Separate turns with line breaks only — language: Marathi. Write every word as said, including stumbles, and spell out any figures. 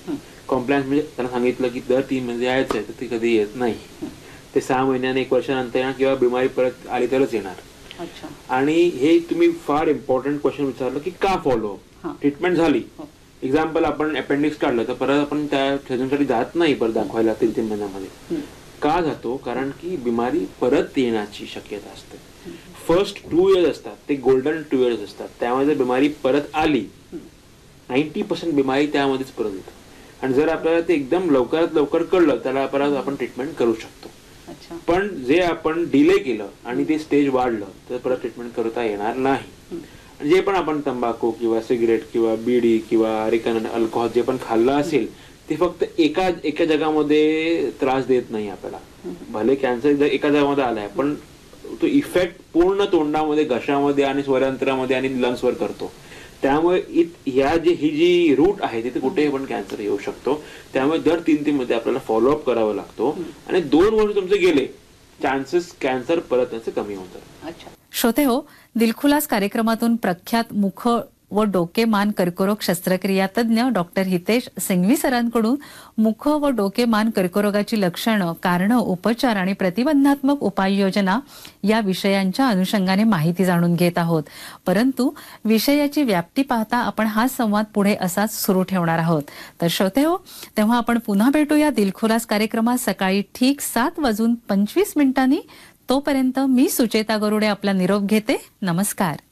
कॉम्प्लायन्स म्हणजे त्यांना सांगितलं की दर तीन महिने यायचं आहे तर ते कधी येत नाही. ते सहा महिन्याने एक वर्षानंतर येणार किंवा बिमारी परत आली तरच येणार. आणि हे तुम्ही फार इम्पॉर्टंट क्वेश्चन विचारलं की का फॉलो ट्रीटमेंट झाली. एक्झाम्पल आपण अपेंडिक्स काढलं तर परत आपण त्या सर्जनसाठी जात नाही परत दाखवायला तीन तीन महिन्यामध्ये. का जातो? कारण की बिमारी परत येण्याची शक्यता असते. फर्स्ट टू इयर्स असतात ते गोल्डन टू इयर्स असतात. त्यामध्ये जर बिमारी परत आली नाईन्टी पर्सेंट बिमारी त्यामध्येच परत येते. आणि जर आपल्याला ते एकदम लवकरात लवकर कळलं त्याला परत आपण ट्रीटमेंट करू शकतो. पण जे आपण डिले केलं आणि ते स्टेज वाढलं तर परत ट्रीटमेंट करता येणार नाही. जे पण आपण तंबाखू किंवा सिगरेट किंवा बीडी किंवा अरेकन अल्कोहोल जे पण खाल्लं असेल ते फक्त एका एका जगामध्ये त्रास देत नाही आपल्याला. भले कॅन्सर एका जगामध्ये आलाय पण तो इफेक्ट पूर्ण तोंडामध्ये, घशामध्ये आणि स्वरयंत्रामध्ये आणि लंग्सवर करतो. त्यामुळे ह्या जी ही जी रूट आहे तिथे कुठेही पण कॅन्सर येऊ शकतो. त्यामुळे दर तीन तीन मध्ये आपल्याला फॉलोअप करावा लागतो आणि दोन वर्ष तुमचे गेले चान्सेस कॅन्सर परत याचे कमी होतात.
श्रोते हो, दिलखुलास कार्यक्रमातून प्रख्यात मुख व डोके मान कर्करोग शस्त्रक्रिया तज्ञ डॉक्टर हितेश सिंघवी सरांकडून मुख व डोके मान कर्करोगाची लक्षणं, कारणं, उपचार आणि प्रतिबंधात्मक उपाययोजना या विषयांच्या अनुषंगाने माहिती जाणून घेत आहोत. परंतु विषयाची व्याप्ती पाहता आपण हा संवाद पुढे असाच सुरू ठेवणार आहोत. तर श्रोते हो, तेव्हा आपण पुन्हा भेटूया दिलखुलास कार्यक्रमात सकाळी ठीक सात वाजून पंचवीस मिनिटांनी. तोपर्यंत मी सुचेता गरुडे आपला निरोप घेते. नमस्कार.